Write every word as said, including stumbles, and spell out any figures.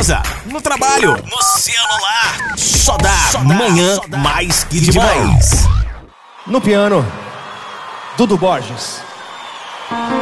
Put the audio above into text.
casa, no trabalho, no celular. Só dá, Só dá manhã só dá. Mais que demais. No piano, Dudu Borges.